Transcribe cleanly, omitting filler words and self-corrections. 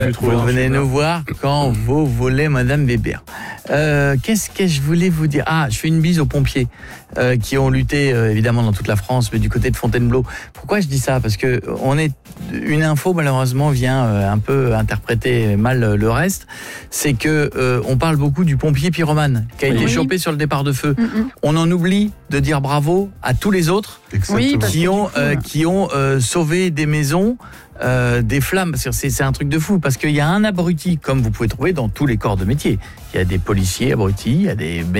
Vous venez nous voir quand vous volez Madame Weber. Qu'est-ce que je voulais vous dire ? Je fais une bise aux pompiers qui ont lutté évidemment dans toute la France, mais du côté de Fontainebleau. Pourquoi je dis ça ? Parce que une info malheureusement vient un peu interpréter mal le reste. C'est que on parle beaucoup du pompier pyromane qui a été chopé sur le départ de feu. On en oublie de dire bravo à tous les autres qui ont sauvé des maisons. Des flammes, c'est un truc de fou parce qu'il y a un abruti, comme vous pouvez trouver dans tous les corps de métier. Il y a des policiers abrutis, il y a des